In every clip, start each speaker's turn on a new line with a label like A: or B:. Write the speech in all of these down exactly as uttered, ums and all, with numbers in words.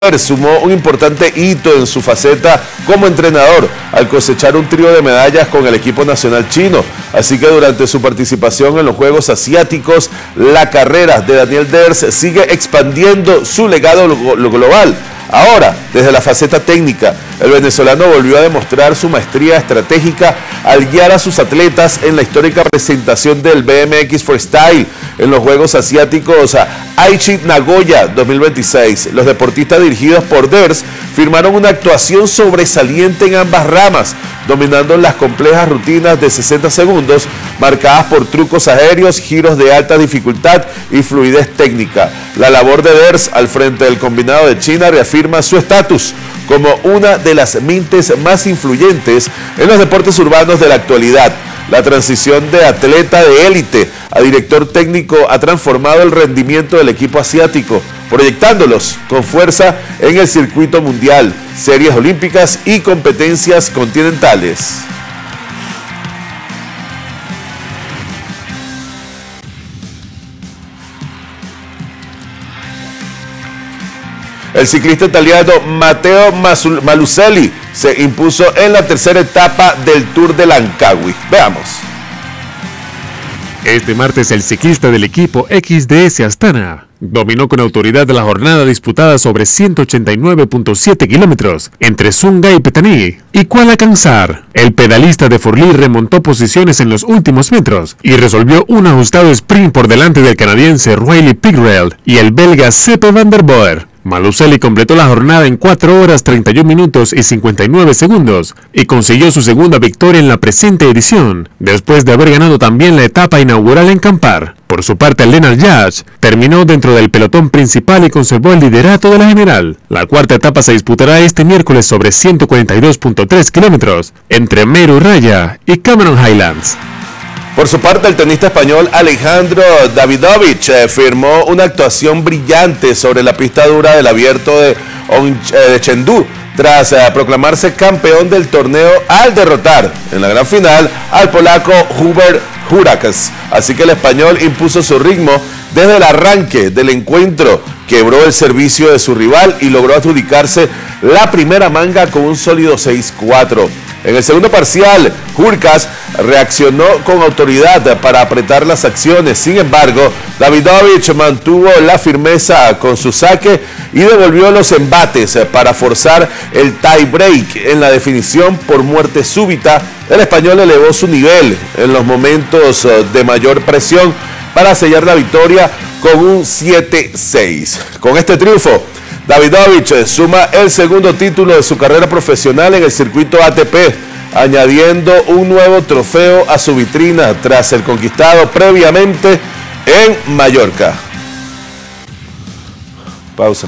A: Sumó un importante hito en su faceta como entrenador al cosechar un trío de medallas con el equipo nacional chino. Así que durante su participación en los Juegos Asiáticos, la carrera de Daniel Ders sigue expandiendo su legado global. Ahora, desde la faceta técnica, el venezolano volvió a demostrar su maestría estratégica al guiar a sus atletas en la histórica presentación del B M X Freestyle en los Juegos Asiáticos Aichi Nagoya dos mil veintiséis. Los deportistas dirigidos por Ders firmaron una actuación sobresaliente en ambas ramas, dominando las complejas rutinas de sesenta segundos, marcadas por trucos aéreos, giros de alta dificultad y fluidez técnica. La labor de Ders al frente del combinado de China reafirma su estatus como una de las mentes más influyentes en los deportes urbanos de la actualidad. La transición de atleta de élite a director técnico ha transformado el rendimiento del equipo asiático, proyectándolos con fuerza en el circuito mundial, series olímpicas y competencias continentales. El ciclista italiano Matteo Malucelli se impuso en la tercera etapa del Tour de Langkawi. Veamos.
B: Este martes el ciclista del equipo X D S Astana dominó con autoridad la jornada disputada sobre ciento ochenta y nueve punto siete kilómetros entre Sunga y Petani y Kuala Kangsar. El pedalista de Forlì remontó posiciones en los últimos metros y resolvió un ajustado sprint por delante del canadiense Riley Pigrell y el belga Seppe van der Boer. Malucelli completó la jornada en cuatro horas treinta y un minutos y cincuenta y nueve segundos y consiguió su segunda victoria en la presente edición, después de haber ganado también la etapa inaugural en Kampar. Por su parte, Lennart Yash terminó dentro del pelotón principal y conservó el liderato de la general. La cuarta etapa se disputará este miércoles sobre ciento cuarenta y dos punto tres kilómetros entre Meru Raya y Cameron Highlands.
A: Por su parte, el tenista español Alejandro Davidovich eh, firmó una actuación brillante sobre la pista dura del abierto de, de Chengdu, tras eh, proclamarse campeón del torneo al derrotar en la gran final al polaco Hubert Hurkacz. Así que el español impuso su ritmo desde el arranque del encuentro, quebró el servicio de su rival y logró adjudicarse la primera manga con un sólido seis cuatro. En el segundo parcial, Hurkacz reaccionó con autoridad para apretar las acciones. Sin embargo, Davidovich mantuvo la firmeza con su saque y devolvió los embates para forzar el tie break. En la definición por muerte súbita, el español elevó su nivel en los momentos de mayor presión para sellar la victoria con un siete seis. Con este triunfo, Davidovich suma el segundo título de su carrera profesional en el circuito A T P, añadiendo un nuevo trofeo a su vitrina tras el conquistado previamente en Mallorca. Pausa.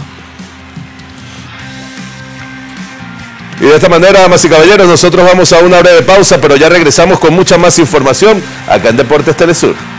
A: Y de esta manera, damas y caballeros, nosotros vamos a una breve pausa, pero ya regresamos con mucha más información acá en Deportes Telesur.